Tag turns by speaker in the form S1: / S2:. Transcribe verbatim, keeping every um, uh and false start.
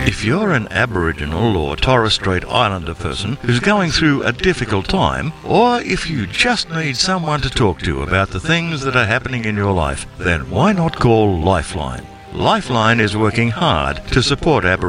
S1: If you're an Aboriginal or Torres Strait Islander person who's going through a difficult time, or if you just need someone to talk to about the things that are happening in your life, then why not call Lifeline? Lifeline is working hard to support Aboriginal